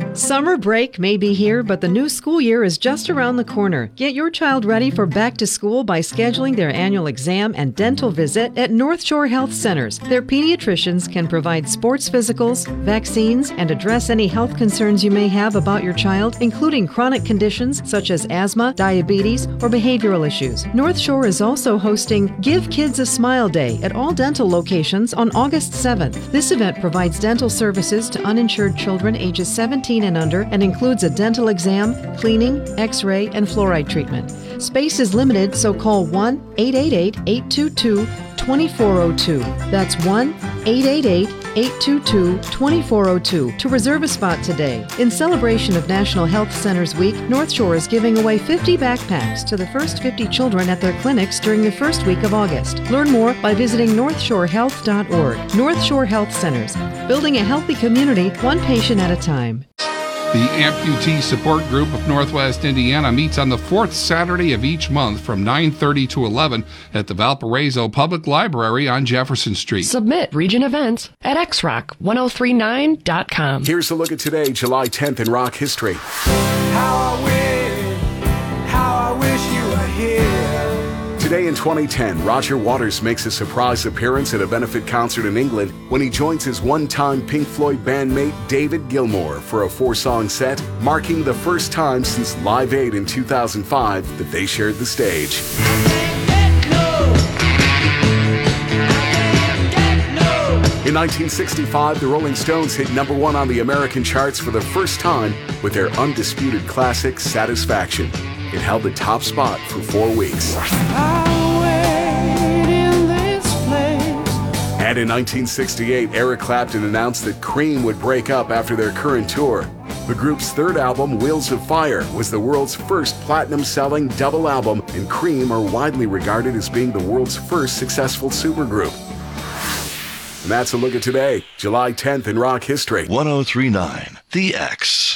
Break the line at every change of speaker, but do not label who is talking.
Summer break may be here, but the new school year is just around the corner. Get your child ready for back to school by scheduling their annual exam and dental visit at North Shore Health Centers. Their pediatricians can provide sports physicals, vaccines, and address any health concerns you may have about your child, including chronic conditions such as asthma, diabetes, or behavioral issues. North Shore is also hosting Give Kids a Smile Day at all dental locations on August 7th. This event provides dental services to uninsured children ages 17 and under and includes a dental exam, cleaning, x-ray, and fluoride treatment. Space is limited, so call 1-888-822-2402. That's 1-888-822-2402 to reserve a spot today. In celebration of National Health Centers Week, North Shore is giving away 50 backpacks to the first 50 children at their clinics during the first week of August. Learn more by visiting northshorehealth.org. North Shore Health Centers, building a healthy community, one patient at a time.
The Amputee Support Group of Northwest Indiana meets on the fourth Saturday of each month from 9:30 to 11 at the Valparaiso Public Library on Jefferson Street.
Submit region events at xrock1039.com.
Here's a look at today, July 10th in rock history.
How I wish you were here.
Today in 2010, Roger Waters makes a surprise appearance at a benefit concert in England when he joins his one-time Pink Floyd bandmate David Gilmour for a 4-song set, marking the first time since Live Aid in 2005 that they shared the stage. In 1965, the Rolling Stones hit #1 on the American charts for the first time with their undisputed classic, Satisfaction. It held the top spot for 4 weeks. And in 1968, Eric Clapton announced that Cream would break up after their current tour. The group's third album, Wheels of Fire, was the world's first platinum-selling double album, and Cream are widely regarded as being the world's first successful supergroup. And that's a look at today, July 10th in rock history.
1039 The X.